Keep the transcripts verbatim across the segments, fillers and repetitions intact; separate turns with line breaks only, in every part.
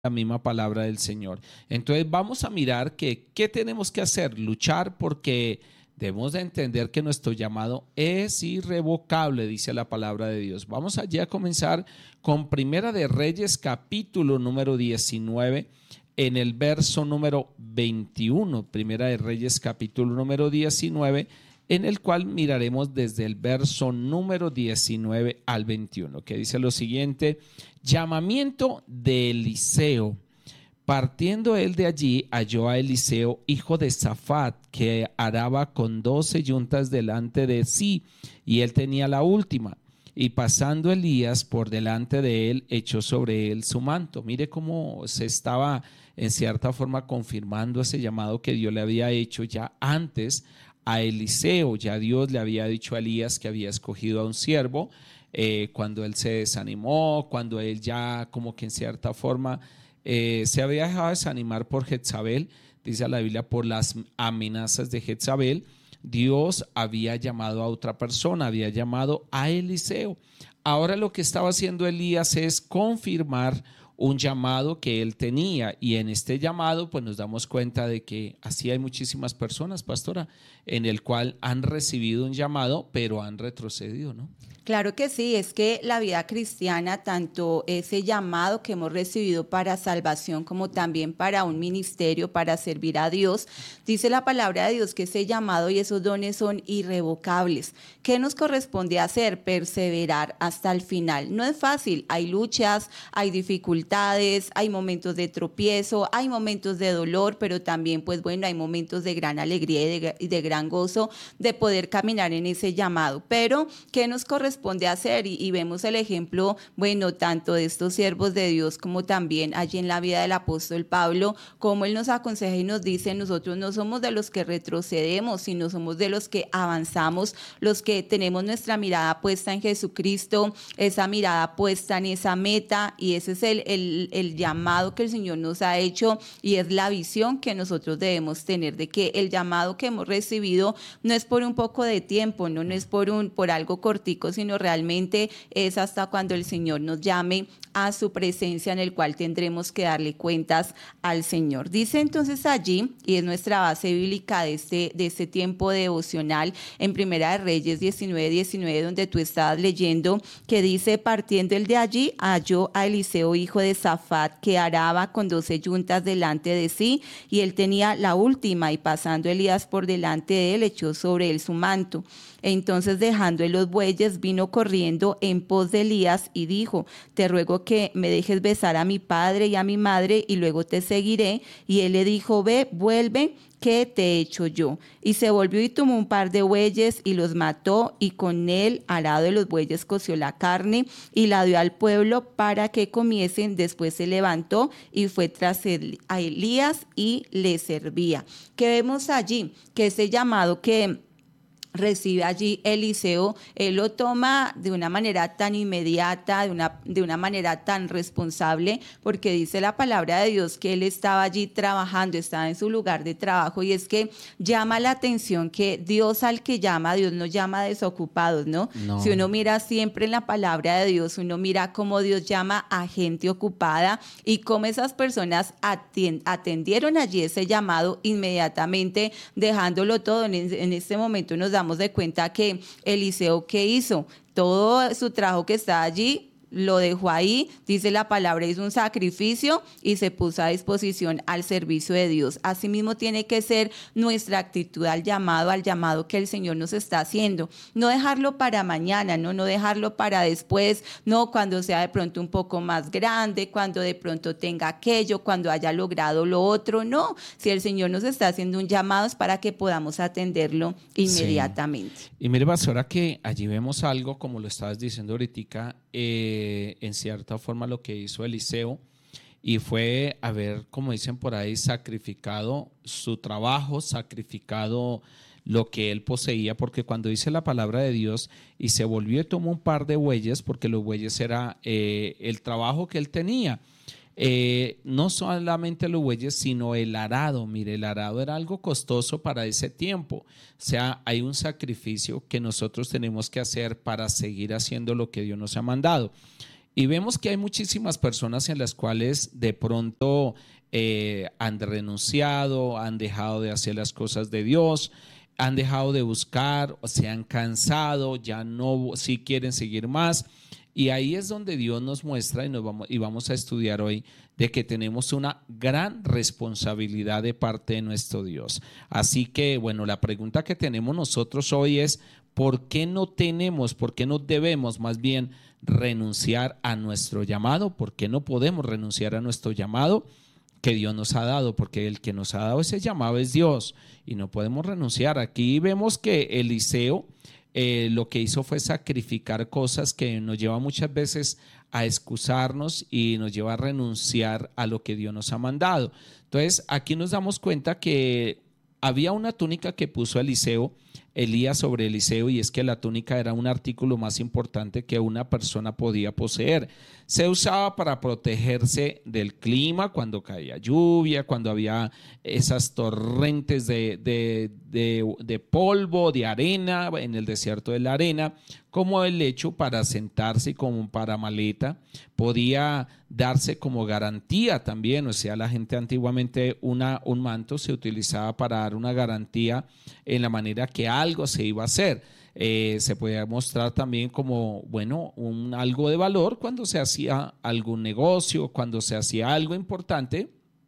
la misma palabra del Señor. Entonces vamos a mirar que qué tenemos que hacer, luchar, porque debemos de entender que nuestro llamado es irrevocable, dice la palabra de Dios. Vamos allá a comenzar con Primera de Reyes, capítulo número diecinueve, en el verso número veintiuno. Primera de Reyes, capítulo número diecinueve, en el cual miraremos desde el verso número diecinueve al veintiuno, que dice lo siguiente: llamamiento de Eliseo. Partiendo él de allí, halló a Eliseo, hijo de Safat, que araba con doce yuntas delante de sí, y él tenía la última. Y pasando Elías por delante de él, echó sobre él su manto. Mire cómo se estaba en cierta forma confirmando ese llamado que Dios le había hecho ya antes a Eliseo. Ya Dios le había dicho a Elías que había escogido a un siervo, eh, cuando él se desanimó, cuando él ya como que en cierta forma eh, se había dejado desanimar por Jezabel, dice la Biblia, por las amenazas de Jezabel. Dios había llamado a otra persona, había llamado a Eliseo. Ahora lo que estaba haciendo Elías es confirmar un llamado que él tenía, y en este llamado pues nos damos cuenta de que así hay muchísimas personas, pastora, en el cual han recibido un llamado pero han retrocedido, ¿no?
Claro que sí, es que la vida cristiana, tanto ese llamado que hemos recibido para salvación como también para un ministerio, para servir a Dios, dice la palabra de Dios que ese llamado y esos dones son irrevocables. ¿Qué nos corresponde hacer? Perseverar hasta el final. No es fácil, hay luchas, hay dificultades, hay momentos de tropiezo, hay momentos de dolor, pero también pues bueno, hay momentos de gran alegría y de, y de gran gozo de poder caminar en ese llamado. Pero ¿qué nos corresponde responde a hacer? Y, y vemos el ejemplo, bueno, tanto de estos siervos de Dios como también allí en la vida del apóstol Pablo, como él nos aconseja y nos dice: nosotros no somos de los que retrocedemos, sino somos de los que avanzamos, los que tenemos nuestra mirada puesta en Jesucristo, esa mirada puesta en esa meta, y ese es el, el, el llamado que el Señor nos ha hecho, y es la visión que nosotros debemos tener de que el llamado que hemos recibido no es por un poco de tiempo, no, no es por, un, por algo cortico, sino realmente es hasta cuando el Señor nos llame a su presencia, en el cual tendremos que darle cuentas al Señor. Dice entonces allí, y es nuestra base bíblica de este, de este tiempo devocional, en Primera de Reyes diecinueve, diecinueve, donde tú estabas leyendo, que dice: partiendo él de allí, halló a Eliseo, hijo de Safat, que araba con doce yuntas delante de sí, y él tenía la última, y pasando Elías por delante de él, echó sobre él su manto. Entonces, dejando él los bueyes, vino corriendo en pos de Elías y dijo: te ruego que me dejes besar a mi padre y a mi madre, y luego te seguiré. Y él le dijo: ve, vuelve, ¿qué te he hecho yo? Y se volvió y tomó un par de bueyes y los mató, y con él, arado de los bueyes, coció la carne y la dio al pueblo para que comiesen. Después se levantó y fue tras él a Elías y le servía. ¿Qué vemos allí? Que ese llamado que recibe allí Eliseo, él lo toma de una manera tan inmediata, de una, de una manera tan responsable, porque dice la palabra de Dios que él estaba allí trabajando, estaba en su lugar de trabajo, y es que llama la atención que Dios, al que llama, Dios no llama desocupados, ¿no? No. Si uno mira siempre en la palabra de Dios, uno mira cómo Dios llama a gente ocupada y cómo esas personas atendieron allí ese llamado inmediatamente, dejándolo todo. En, en este momento nos da damos de cuenta que Eliseo, ¿qué hizo? Todo su trabajo que está allí lo dejó ahí, dice la palabra, hizo un sacrificio y se puso a disposición al servicio de Dios. Asimismo tiene que ser nuestra actitud al llamado, al llamado que el Señor nos está haciendo. No dejarlo para mañana, no, no dejarlo para después, no cuando sea de pronto un poco más grande, cuando de pronto tenga aquello, cuando haya logrado lo otro, no. Si el Señor nos está haciendo un llamado es para que podamos atenderlo inmediatamente.
Sí. Y mire, pastora, que allí vemos algo, como lo estabas diciendo ahorita, eh, en cierta forma lo que hizo Eliseo, y fue haber, como dicen por ahí, sacrificado su trabajo, sacrificado lo que él poseía, porque cuando dice la palabra de Dios, y se volvió y tomó un par de bueyes, porque los bueyes era eh, el trabajo que él tenía. Eh, no solamente los bueyes, sino el arado. Mire, el arado era algo costoso para ese tiempo. O sea, hay un sacrificio que nosotros tenemos que hacer para seguir haciendo lo que Dios nos ha mandado. Y vemos que hay muchísimas personas en las cuales de pronto eh, han renunciado, han dejado de hacer las cosas de Dios, han dejado de buscar, se han cansado, ya no si quieren seguir más. Y ahí es donde Dios nos muestra y, nos vamos, y vamos a estudiar hoy de que tenemos una gran responsabilidad de parte de nuestro Dios. Así que, bueno, la pregunta que tenemos nosotros hoy es, ¿por qué no tenemos, por qué no debemos más bien renunciar a nuestro llamado? ¿Por qué no podemos renunciar a nuestro llamado que Dios nos ha dado? Porque el que nos ha dado ese llamado es Dios y no podemos renunciar. Aquí vemos que Eliseo eh, lo que hizo fue sacrificar cosas que nos lleva muchas veces a excusarnos y nos lleva a renunciar a lo que Dios nos ha mandado. Entonces aquí nos damos cuenta que había una túnica que puso Eliseo, Elías sobre Eliseo, y es que la túnica era un artículo más importante que una persona podía poseer. Se usaba para protegerse del clima cuando caía lluvia, cuando había esas torrentes de, de, de, de polvo, de arena en el desierto de la arena, como el hecho para sentarse como para maleta. Podía darse como garantía también, o sea, la gente antiguamente una, un manto se utilizaba para dar una garantía en la manera que algo se iba a hacer. Eh, se podía mostrar también como, bueno, un, algo de valor cuando se hacía algún negocio, cuando se hacía algo importante,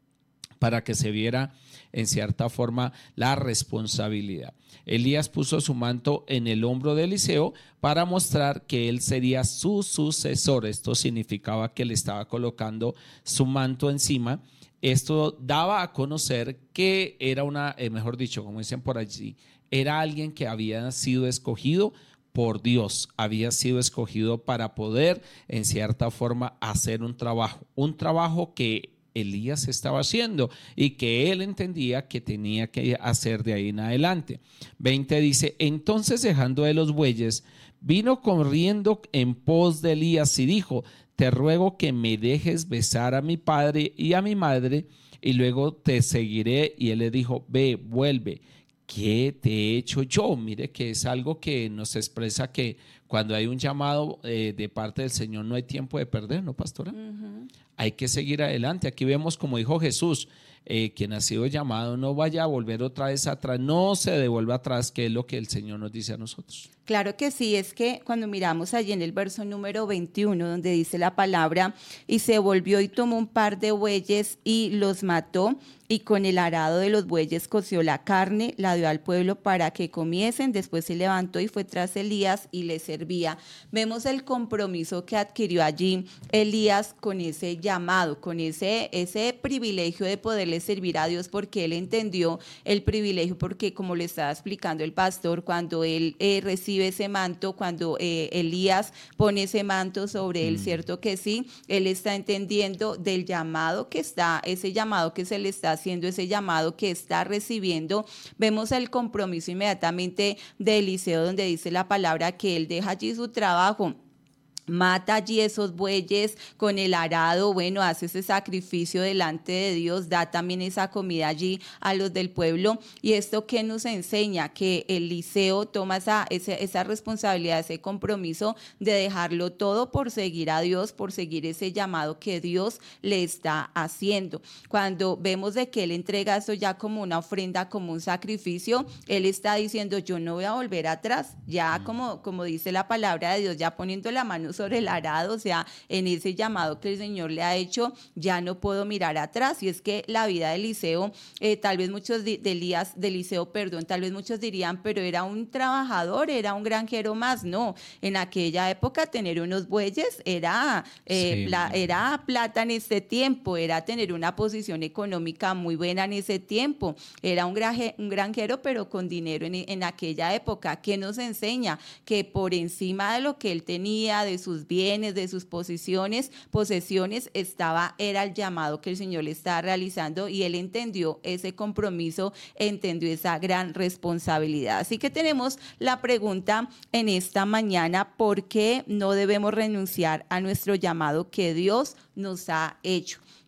para que se viera en cierta forma la responsabilidad. Elías puso su manto en el hombro de Eliseo para mostrar que él sería su sucesor. Esto significaba que le estaba colocando su manto encima. Esto daba a conocer que era una, eh, mejor dicho, como dicen por allí, era alguien que había sido escogido por Dios, había sido escogido para poder en cierta forma hacer un trabajo, un trabajo que Elías estaba haciendo y que él entendía que tenía que hacer de ahí en adelante. veinte dice, entonces dejando de los bueyes, vino corriendo en pos de Elías y dijo, te ruego que me dejes besar a mi padre y a mi madre y luego te seguiré. Y él le dijo, ve, vuelve. ¿Qué te he hecho yo? Mire que es algo que nos expresa que cuando hay un llamado eh, de parte del Señor no hay tiempo de perder, ¿no, pastora? Uh-huh. Hay que seguir adelante. Aquí vemos como dijo Jesús, eh, quien ha sido llamado no vaya a volver otra vez atrás, no se devuelva atrás, que es lo que el Señor nos dice a nosotros.
Claro que sí, es que cuando miramos allí en el verso número veintiuno, donde dice la palabra, y se volvió y tomó un par de bueyes y los mató, y con el arado de los bueyes coció la carne, la dio al pueblo para que comiesen, después se levantó y fue tras Elías y le servía. Vemos el compromiso que adquirió allí Elías con ese llamado, con ese, ese privilegio de poderle servir a Dios, porque él entendió el privilegio, porque como le estaba explicando el pastor, cuando él eh, recibe ese manto, cuando eh, Elías pone ese manto sobre él, mm. cierto que sí, él está entendiendo del llamado que está, ese llamado que se le está haciendo, ese llamado que está recibiendo. Vemos el compromiso inmediatamente de Eliseo, donde dice la palabra que él deja allí su trabajo, mata allí esos bueyes con el arado, bueno, hace ese sacrificio delante de Dios, da también esa comida allí a los del pueblo. Y esto que nos enseña, que Eliseo toma esa, esa, esa responsabilidad, ese compromiso de dejarlo todo por seguir a Dios, por seguir ese llamado que Dios le está haciendo. Cuando vemos de que él entrega esto ya como una ofrenda, como un sacrificio, él está diciendo, yo no voy a volver atrás, ya mm. como, como dice la palabra de Dios, ya poniendo la mano sobre el arado, o sea, en ese llamado que el Señor le ha hecho, ya no puedo mirar atrás. Y es que la vida de Eliseo, eh, tal vez muchos de, de Elías, de Eliseo, perdón, tal vez muchos dirían, pero era un trabajador, era un granjero más. No, en aquella época tener unos bueyes era, eh, sí. pla, era plata en ese tiempo, era tener una posición económica muy buena en ese tiempo, era un, granje, un granjero, pero con dinero en, en aquella época. ¿Qué nos enseña? Que por encima de lo que él tenía, de sus bienes, de sus posiciones, posesiones, estaba, era el llamado que el Señor le estaba realizando, y él entendió ese compromiso, entendió esa gran responsabilidad. Así que tenemos la pregunta en esta mañana: ¿por qué no debemos renunciar a nuestro llamado que Dios nos ha hecho?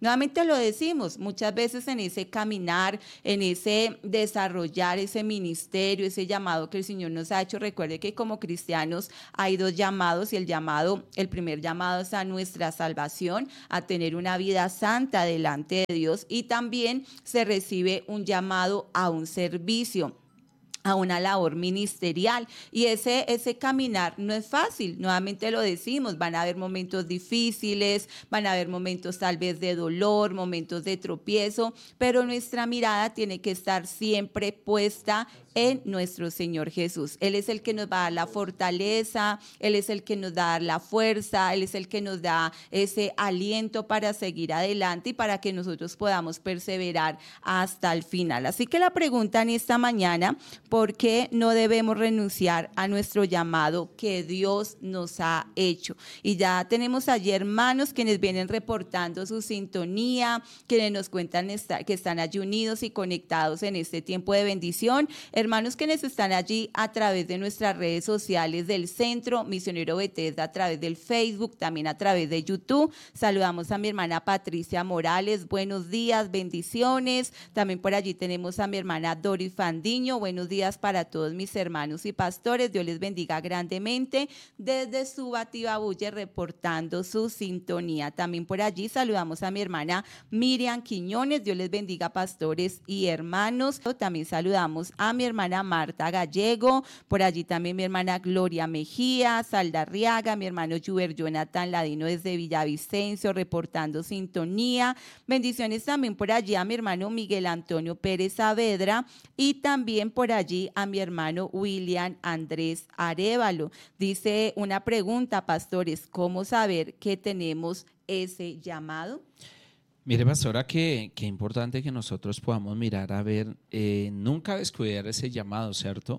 Nuevamente lo decimos, muchas veces en ese caminar, en ese desarrollar ese ministerio, ese llamado que el Señor nos ha hecho. Recuerde que como cristianos hay dos llamados y el llamado, el primer llamado es a nuestra salvación, a tener una vida santa delante de Dios, y también se recibe un llamado a un servicio, a una labor ministerial, y ese, ese caminar no es fácil. Nuevamente lo decimos, van a haber momentos difíciles, van a haber momentos tal vez de dolor, momentos de tropiezo, pero nuestra mirada tiene que estar siempre puesta en nuestro Señor Jesús. Él es el que nos va a dar la fortaleza, Él es el que nos da la fuerza, Él es el que nos da ese aliento para seguir adelante y para que nosotros podamos perseverar hasta el final. Así que la pregunta en esta mañana: ¿por qué no debemos renunciar a nuestro llamado que Dios nos ha hecho? Y ya tenemos allí hermanos quienes vienen reportando su sintonía, quienes nos cuentan que están allí unidos y conectados en este tiempo de bendición. Hermanos quienes están allí a través de nuestras redes sociales del Centro Misionero Bethesda, a través del Facebook, también a través de YouTube. Saludamos a mi hermana Patricia Morales, buenos días, bendiciones. También por allí tenemos a mi hermana Doris Fandiño, buenos días para todos mis hermanos y pastores, Dios les bendiga grandemente, desde Subatibabulle reportando su sintonía. También por allí saludamos a mi hermana Miriam Quiñones, Dios les bendiga pastores y hermanos. También saludamos a mi hermana Marta Gallego, por allí también mi hermana Gloria Mejía, Saldarriaga, mi hermano Juber Jonathan Ladino desde Villavicencio reportando sintonía. Bendiciones también por allí a mi hermano Miguel Antonio Pérez Saavedra, y también por allí a mi hermano William Andrés Arévalo. Dice una pregunta, pastores: ¿cómo saber que tenemos ese llamado?
Mire, pastora, que, que importante que nosotros podamos mirar a ver, eh, nunca descuidar ese llamado, ¿cierto?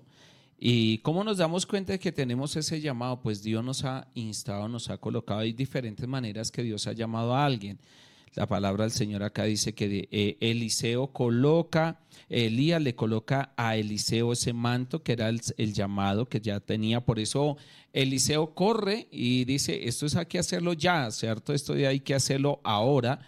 ¿Y cómo nos damos cuenta de que tenemos ese llamado? Pues Dios nos ha instado, nos ha colocado. Hay diferentes maneras que Dios ha llamado a alguien. La palabra del Señor acá dice que eh, Eliseo coloca, Elías le coloca a Eliseo ese manto que era el, el llamado que ya tenía. Por eso Eliseo corre y dice: esto es hay que hacerlo ya, ¿cierto? Esto hay que hacerlo ahora,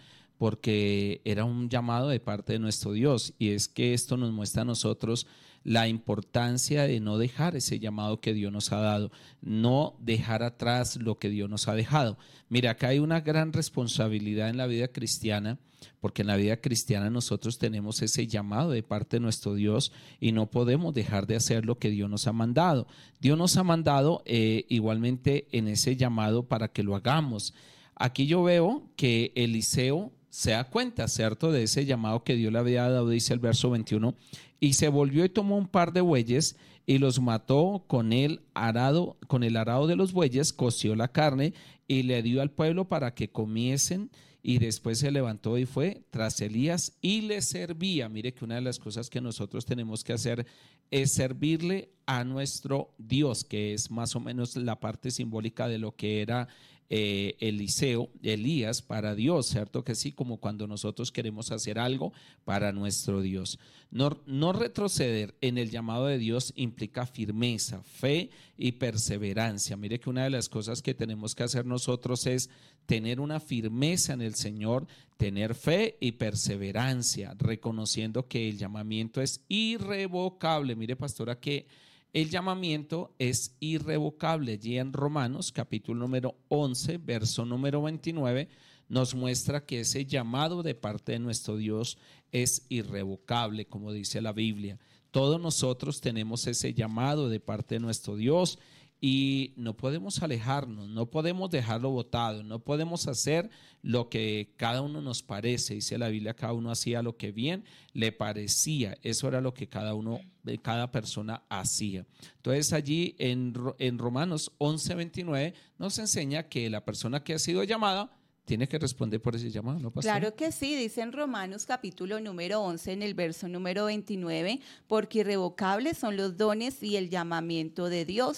porque era un llamado de parte de nuestro Dios. Y es que esto nos muestra a nosotros la importancia de no dejar ese llamado que Dios nos ha dado, no dejar atrás lo que Dios nos ha dejado. Mira, acá hay una gran responsabilidad en la vida cristiana, porque en la vida cristiana nosotros tenemos ese llamado de parte de nuestro Dios y no podemos dejar de hacer lo que Dios nos ha mandado. Dios nos ha mandado eh, igualmente en ese llamado para que lo hagamos. Aquí yo veo que Eliseo se da cuenta, ¿cierto?, de ese llamado que Dios le había dado. Dice el verso veintiuno: y se volvió y tomó un par de bueyes y los mató con el arado, con el arado de los bueyes, coció la carne y le dio al pueblo para que comiesen, y después se levantó y fue tras Elías y le servía. Mire que una de las cosas que nosotros tenemos que hacer es servirle a nuestro Dios, que es más o menos la parte simbólica de lo que era Eh, Eliseo, Elías para Dios, ¿cierto que sí? Como cuando nosotros queremos hacer algo para nuestro Dios. No, no retroceder en el llamado de Dios implica firmeza, fe y perseverancia. Mire que una de las cosas que tenemos que hacer nosotros es tener una firmeza en el Señor, tener fe y perseverancia, reconociendo que el llamamiento es irrevocable. Mire, pastora, que el llamamiento es irrevocable. Allí en Romanos capítulo número once, verso número veintinueve, nos muestra que ese llamado de parte de nuestro Dios es irrevocable, como dice la Biblia. Todos nosotros tenemos ese llamado de parte de nuestro Dios y no podemos alejarnos, no podemos dejarlo botado, no podemos hacer lo que cada uno nos parece. Dice la Biblia, cada uno hacía lo que bien le parecía. Eso era lo que cada uno, cada persona hacía. Entonces allí en, en Romanos once veintinueve nos enseña que la persona que ha sido llamada tiene que responder por ese llamado, ¿no, pastor?
Claro que sí, dice en Romanos capítulo número once, en el verso número veintinueve: porque irrevocables son los dones y el llamamiento de Dios,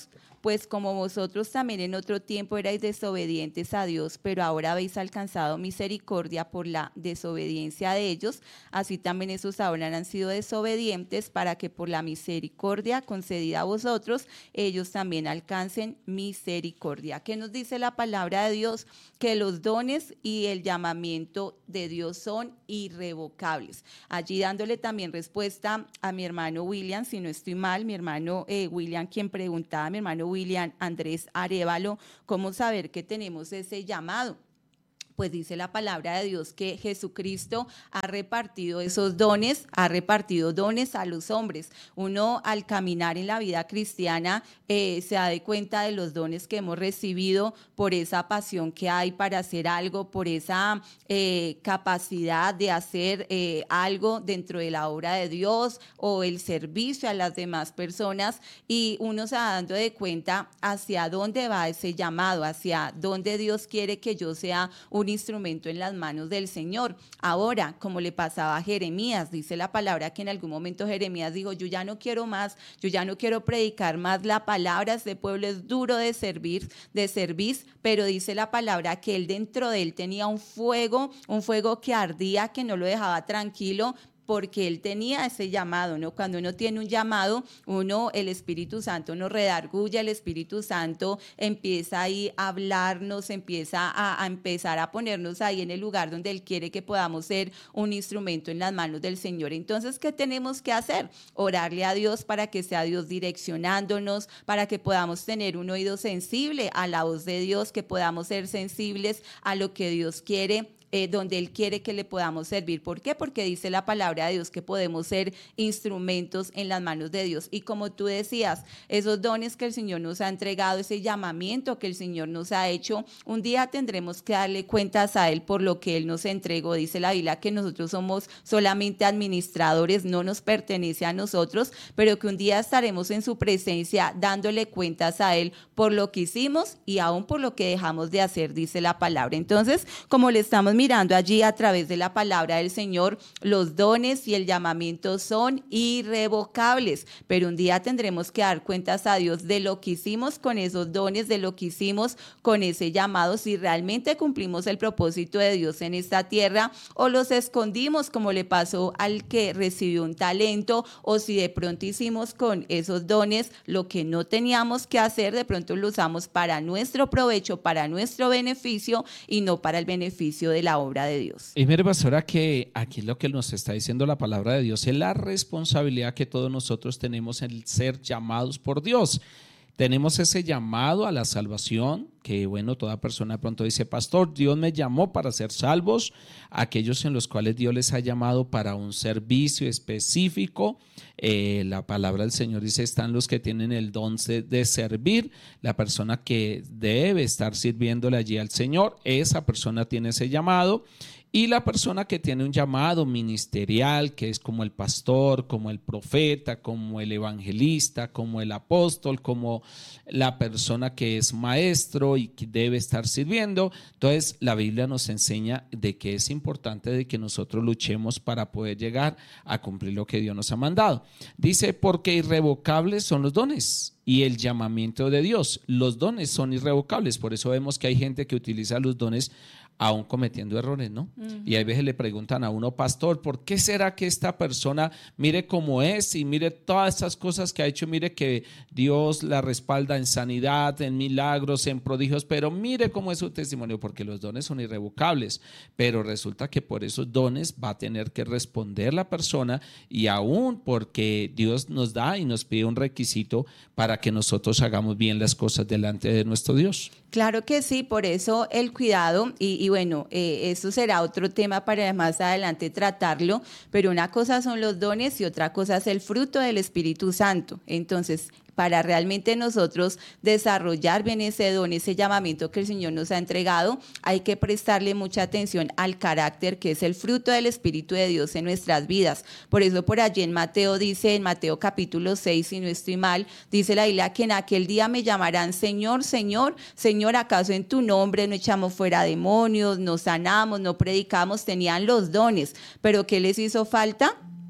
pues como vosotros también en otro tiempo erais desobedientes a Dios, pero ahora habéis alcanzado misericordia por la desobediencia de ellos, así también esos ahora han sido desobedientes para que por la misericordia concedida a vosotros, ellos también alcancen misericordia. ¿Qué nos dice la palabra de Dios? Que los dones y el llamamiento de Dios son irrevocables. Allí dándole también respuesta a mi hermano William, si no estoy mal, mi hermano eh, William, quien preguntaba, mi hermano William Andrés Arévalo, ¿cómo saber que tenemos ese llamado? Pues dice la palabra de Dios que Jesucristo ha repartido esos dones, ha repartido dones a los hombres. Uno al caminar en la vida cristiana eh, se da de cuenta de los dones que hemos recibido por esa pasión que hay para hacer algo, por esa eh, capacidad de hacer eh, algo dentro de la obra de Dios o el servicio a las demás personas, y uno se va dando de cuenta hacia dónde va ese llamado, hacia dónde Dios quiere que yo sea un instrumento en las manos del Señor. Ahora, como le pasaba a Jeremías, dice la palabra que en algún momento Jeremías dijo, yo ya no quiero más, yo ya no quiero predicar más la palabra, este pueblo es duro de servir, de servir, pero dice la palabra que él dentro de él tenía un fuego, un fuego que ardía, que no lo dejaba tranquilo, porque él tenía ese llamado, ¿no? Cuando uno tiene un llamado, uno, el Espíritu Santo nos redarguye, el Espíritu Santo empieza ahí a hablarnos, empieza a, a empezar a ponernos ahí en el lugar donde él quiere que podamos ser un instrumento en las manos del Señor. Entonces, ¿qué tenemos que hacer? Orarle a Dios para que sea Dios direccionándonos, para que podamos tener un oído sensible a la voz de Dios, que podamos ser sensibles a lo que Dios quiere, Eh, donde Él quiere que le podamos servir. ¿Por qué? Porque dice la palabra de Dios que podemos ser instrumentos en las manos de Dios. Y como tú decías, esos dones que el Señor nos ha entregado, ese llamamiento que el Señor nos ha hecho, un día tendremos que darle cuentas a Él por lo que Él nos entregó. Dice la Biblia que nosotros somos solamente administradores, no nos pertenece a nosotros, pero que un día estaremos en su presencia dándole cuentas a Él por lo que hicimos y aún por lo que dejamos de hacer, dice la palabra. Entonces, como le estamos mirando allí a través de la palabra del Señor, los dones y el llamamiento son irrevocables, pero un día tendremos que dar cuentas a Dios de lo que hicimos con esos dones, de lo que hicimos con ese llamado, si realmente cumplimos el propósito de Dios en esta tierra o los escondimos como le pasó al que recibió un talento, o si de pronto hicimos con esos dones lo que no teníamos que hacer, de pronto lo usamos para nuestro provecho, para nuestro beneficio y no para el beneficio de la obra de Dios.
Y mire, pastora, que aquí lo que nos está diciendo la palabra de Dios es la responsabilidad que todos nosotros tenemos en ser llamados por Dios. Tenemos ese llamado a la salvación, que bueno, toda persona de pronto dice, pastor, Dios me llamó para ser salvos, aquellos en los cuales Dios les ha llamado para un servicio específico. Eh, la palabra del Señor dice, están los que tienen el don de, de servir, la persona que debe estar sirviéndole allí al Señor, esa persona tiene ese llamado. Y la persona que tiene un llamado ministerial, que es como el pastor, como el profeta, como el evangelista, como el apóstol, como la persona que es maestro y que debe estar sirviendo. Entonces, la Biblia nos enseña de que es importante de que nosotros luchemos para poder llegar a cumplir lo que Dios nos ha mandado. Dice, porque irrevocables son los dones y el llamamiento de Dios. Los dones son irrevocables, por eso vemos que hay gente que utiliza los dones aún cometiendo errores, ¿no? Uh-huh. Y a veces le preguntan a uno, pastor, ¿por qué será que esta persona mire cómo es y mire todas esas cosas que ha hecho? Mire que Dios la respalda en sanidad, en milagros, en prodigios, pero mire cómo es su testimonio, porque los dones son irrevocables, pero resulta que por esos dones va a tener que responder la persona, y aún porque Dios nos da y nos pide un requisito para que nosotros hagamos bien las cosas delante de nuestro Dios.
Claro que sí, por eso el cuidado, y, y bueno, eh, eso será otro tema para más adelante tratarlo, pero una cosa son los dones y otra cosa es el fruto del Espíritu Santo. Entonces, para realmente nosotros desarrollar bien ese don, ese llamamiento que el Señor nos ha entregado, hay que prestarle mucha atención al carácter que es el fruto del Espíritu de Dios en nuestras vidas. Por eso por allí en Mateo dice, en Mateo capítulo seis, si no estoy mal, dice la Biblia que en aquel día me llamarán Señor, Señor, Señor, ¿acaso en tu nombre no echamos fuera demonios, no sanamos, no predicamos? Tenían los dones, pero ¿qué les hizo falta?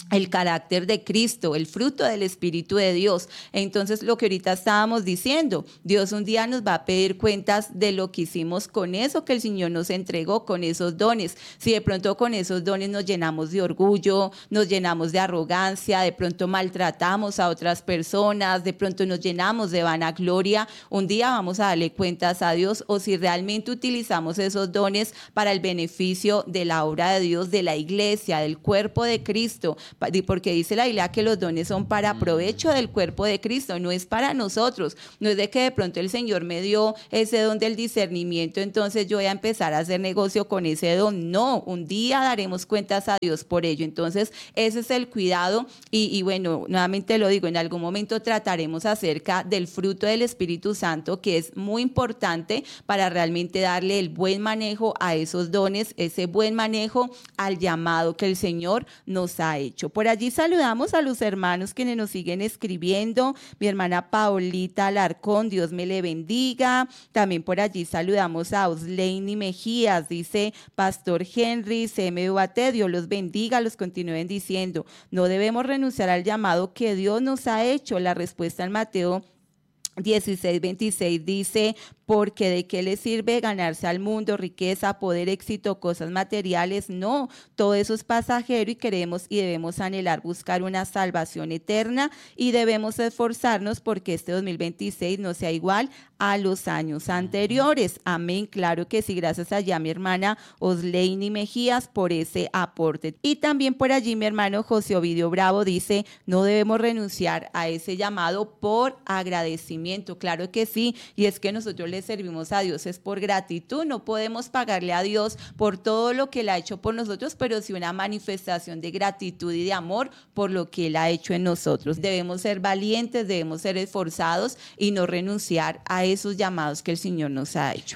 el carácter de Cristo, el fruto del Espíritu de Dios. Entonces, lo que ahorita estábamos diciendo, Dios un día nos va a pedir cuentas de lo que hicimos con eso que el Señor nos entregó, con esos dones. Si de pronto con esos dones nos llenamos de orgullo, nos llenamos de arrogancia, de pronto maltratamos a otras personas, de pronto nos llenamos de vanagloria, un día vamos a darle cuentas a Dios, o si realmente utilizamos esos dones para el beneficio de la obra de Dios, de la iglesia, del cuerpo de Cristo, porque dice la Biblia que los dones son para provecho del cuerpo de Cristo, no es para nosotros, no es de que de pronto el Señor me dio ese don del discernimiento, entonces yo voy a empezar a hacer negocio con ese don. No, un día daremos cuentas a Dios por ello. Entonces ese es el cuidado y, y bueno, nuevamente lo digo, en algún momento trataremos acerca del fruto del Espíritu Santo, que es muy importante para realmente darle el buen manejo a esos dones, ese buen manejo al llamado que el Señor nos ha hecho. Por allí saludamos a los hermanos quienes nos siguen escribiendo. Mi hermana Paulita Alarcón, Dios me le bendiga. También por allí saludamos a Osleini Mejías, dice Pastor Henry, C M U A T, Dios los bendiga, los continúen diciendo. No debemos renunciar al llamado que Dios nos ha hecho. La respuesta en Mateo dieciséis veintiséis dice: porque de qué le sirve ganarse al mundo, riqueza, poder, éxito, cosas materiales. No, todo eso es pasajero y queremos y debemos anhelar buscar una salvación eterna y debemos esforzarnos porque este dos mil veintiséis no sea igual a los años anteriores. Amén, claro que sí, gracias allá mi hermana Osleini Mejías por ese aporte. Y también por allí mi hermano José Ovidio Bravo dice: no debemos renunciar a ese llamado por agradecimiento. Claro que sí, y es que nosotros le servimos a Dios es por gratitud, no podemos pagarle a Dios por todo lo que Él ha hecho por nosotros, pero sí una manifestación de gratitud y de amor por lo que Él ha hecho en nosotros. Debemos ser valientes, debemos ser esforzados y no renunciar a esos llamados que el Señor nos ha hecho.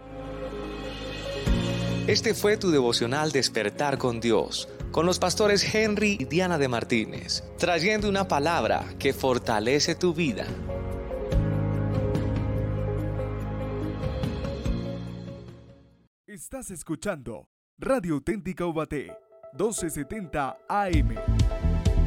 Este fue tu devocional Despertar con Dios, con los pastores Henry y Diana de Martínez, trayendo una palabra que fortalece tu vida.
Estás escuchando Radio Auténtica Ubaté, doce setenta A M.